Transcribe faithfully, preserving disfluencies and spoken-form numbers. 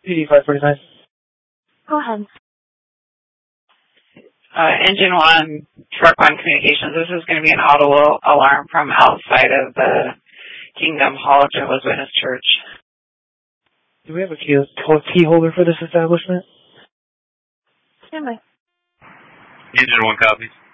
P D five forty-nine. Go ahead. Uh, engine one, truck one communications. This is going to be an auto alarm from outside of the Kingdom Hall Jehovah's Witness Church. Do we have a key, key holder for this establishment? Stand by. Engine one copies.